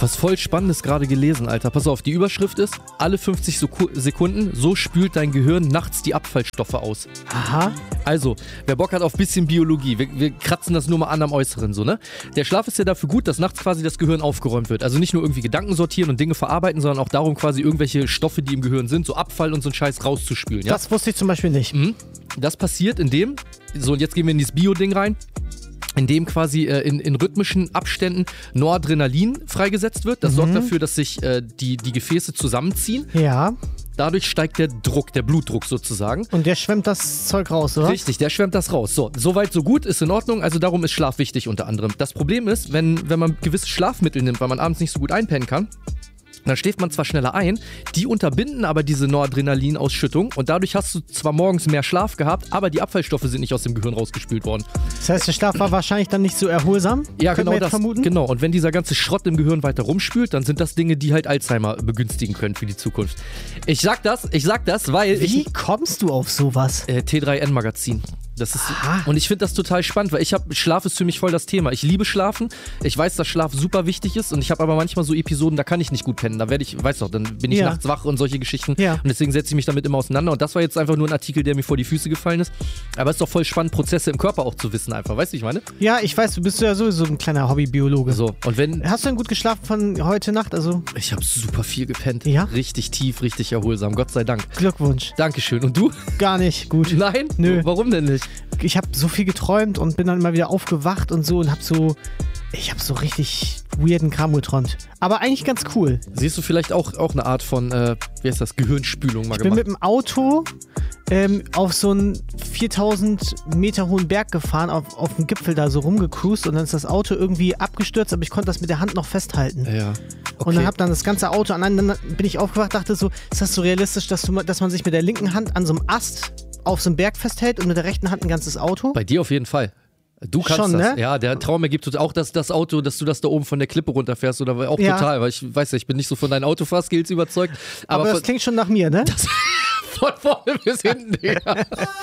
was voll Spannendes gerade gelesen, Alter. Pass auf, die Überschrift ist, alle 50 Sekunden, so spült dein Gehirn nachts die Abfallstoffe aus. Aha. Also, wer Bock hat auf ein bisschen Biologie, wir kratzen das nur mal an am Äußeren, so, ne? Der Schlaf ist ja dafür gut, dass nachts quasi das Gehirn aufgeräumt wird. Also nicht nur irgendwie Gedanken sortieren und Dinge verarbeiten, sondern auch darum, quasi irgendwelche Stoffe, die im Gehirn sind, so Abfall und so einen Scheiß rauszuspülen, ja? Das wusste ich zum Beispiel nicht. Das passiert indem, so und jetzt gehen wir in dieses Bio-Ding rein, in dem quasi in rhythmischen Abständen Noradrenalin freigesetzt wird. Das sorgt dafür, dass sich die Gefäße zusammenziehen. Ja. Dadurch steigt der Druck, der Blutdruck sozusagen. Und der schwemmt das Zeug raus, oder? Richtig, der schwemmt das raus. So, soweit, so gut, ist in Ordnung. Also darum ist Schlaf wichtig unter anderem. Das Problem ist, wenn man gewisse Schlafmittel nimmt, weil man abends nicht so gut einpennen kann, dann schläft man zwar schneller ein, die unterbinden aber diese Noradrenalinausschüttung und dadurch hast du zwar morgens mehr Schlaf gehabt, aber die Abfallstoffe sind nicht aus dem Gehirn rausgespült worden. Das heißt, der Schlaf war wahrscheinlich dann nicht so erholsam? Ja, Könnte man genau jetzt das. vermuten? Genau. Und wenn dieser ganze Schrott im Gehirn weiter rumspült, dann sind das Dinge, die halt Alzheimer begünstigen können für die Zukunft. Ich sag das, weil Wie kommst du auf sowas? T3N-Magazin. Das ist, und ich finde das total spannend, weil Schlaf ist für mich voll das Thema. Ich liebe Schlafen. Ich weiß, dass Schlaf super wichtig ist und ich habe aber manchmal so Episoden, da kann ich nicht gut pennen. Da werde ich, weißt du, dann bin ich nachts wach und solche Geschichten. Ja. Und deswegen setze ich mich damit immer auseinander. Und das war jetzt einfach nur ein Artikel, der mir vor die Füße gefallen ist. Aber es ist doch voll spannend, Prozesse im Körper auch zu wissen einfach. Weißt du, ich meine? Ja, ich weiß, du bist ja sowieso ein kleiner Hobbybiologe. So, und wenn... Hast du denn gut geschlafen von heute Nacht? Also Ich habe super viel gepennt. Ja? Richtig tief, richtig erholsam. Gott sei Dank. Glückwunsch. Dankeschön. Und du? Gar nicht gut. Nein? Nö. Warum denn nicht? Ich habe so viel geträumt und bin dann immer wieder aufgewacht und so und ich habe so richtig weirden Kram geträumt. Aber eigentlich ganz cool. Siehst du vielleicht auch eine Art von, wie heißt das, Gehirnspülung mal Ich bin gemacht? mit dem Auto auf so einen 4000 Meter hohen Berg gefahren, auf dem Gipfel da so rumgecruised und dann ist das Auto irgendwie abgestürzt, aber ich konnte das mit der Hand noch festhalten. Ja. Okay. Und dann habe dann das ganze Auto dann bin ich aufgewacht, dachte so, ist das so realistisch, dass man sich mit der linken Hand an so einem Ast auf so einem Berg festhält und mit der rechten Hand ein ganzes Auto? Bei dir auf jeden Fall. Du kannst Schon, das. ne? Ja, der Traum ergibt total. Auch das Auto, dass du das da oben von der Klippe runterfährst oder auch Ja. total, weil ich weiß ja, ich bin nicht so von deinen Autofahrskills überzeugt. Aber das klingt schon nach mir, ne? Von vorne bis hinten, ja.